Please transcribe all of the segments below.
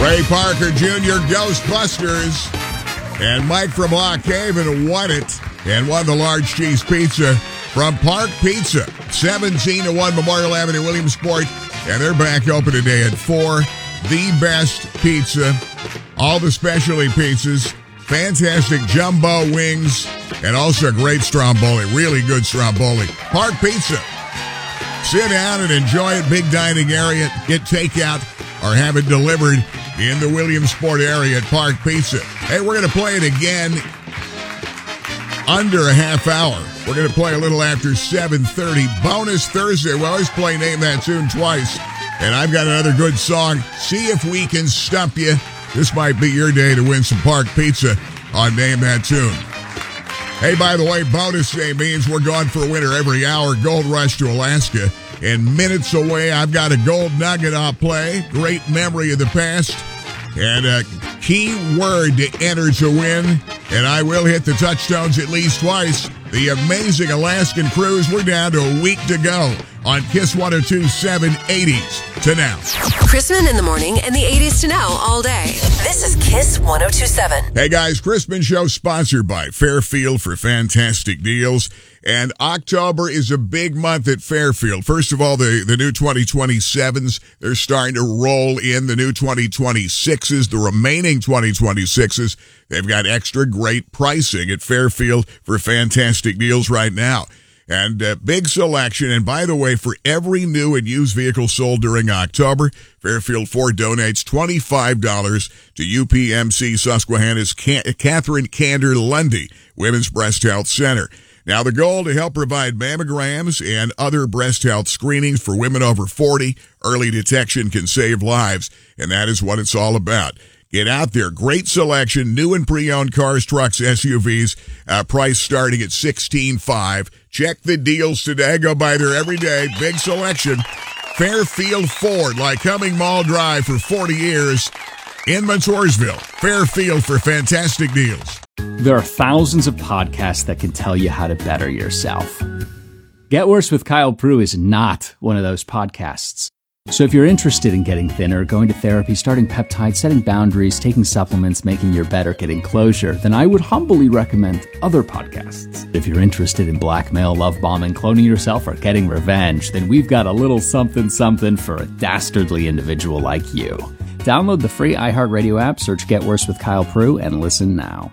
Ray Parker Jr., Ghostbusters, and Mike from Lock Haven won it and won the large cheese pizza from Park Pizza. 17-1 Memorial Avenue, Williamsport, and they're back open today at 4. The best pizza, all the specialty pizzas, fantastic jumbo wings, and also great stromboli, really good stromboli. Park Pizza. Sit down and enjoy it. Big dining area. Get takeout or have it delivered in the Williamsport area at Park Pizza. Hey, we're going to play it again under a half hour. We're going to play a little after 7:30. Bonus Thursday. We always play Name That Tune twice. And I've got another good song. See if we can stump you. This might be your day to win some Park Pizza on Name That Tune. Hey, by the way, bonus day means we're going for a winner every hour. Gold Rush to Alaska. And minutes away, I've got a gold nugget I'll play. Great memory of the past. And a key word to enter to win. And I will hit the touchstones at least twice. The amazing Alaskan cruise. We're down to a week to go on KISS 102.7 80s to now. Chrisman in the morning and the 80s to now all day. This is KISS 102.7. Hey guys, Chrisman Show sponsored by Fairfield for fantastic deals. And October is a big month at Fairfield. First of all, the new 2027s, they're starting to roll in. The new 2026s, the remaining 2026s, they've got extra great pricing at Fairfield for fantastic deals right now. And big selection. And by the way, for every new and used vehicle sold during October, Fairfield Ford donates $25 to UPMC Susquehanna's Catherine Kander Lundy Women's Breast Health Center. Now, the goal to help provide mammograms and other breast health screenings for women over 40. Early detection can save lives, and that is what it's all about. Get out there. Great selection. New and pre-owned cars, trucks, SUVs. Price starting at $16,500. Check the deals today. Go by there every day. Big selection. Fairfield Ford, like Cumming Mall Drive for 40 years. In Montoursville. Fairfield for fantastic deals. There are thousands of podcasts that can tell you how to better yourself. Get Worse with Kyle Prue is not one of those podcasts. So if you're interested in getting thinner, going to therapy, starting peptides, setting boundaries, taking supplements, making your bed, or getting closure, then I would humbly recommend other podcasts. If you're interested in blackmail, love bombing, cloning yourself, or getting revenge, then we've got a little something for a dastardly individual like you. Download the free iHeartRadio app, search Get Worse with Kyle Prue, and listen now.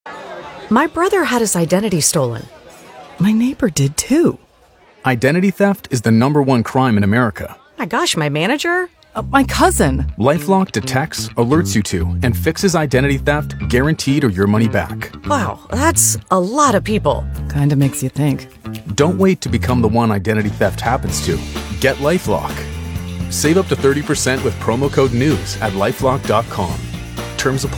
My brother had his identity stolen. My neighbor did too. Identity theft is the #1 crime in America. My gosh, my manager? My cousin. LifeLock detects, alerts you to, and fixes identity theft guaranteed or your money back. Wow, that's a lot of people. Kinda makes you think. Don't wait to become the one identity theft happens to. Get LifeLock. Save up to 30% with promo code NEWS at LifeLock.com. Terms apply.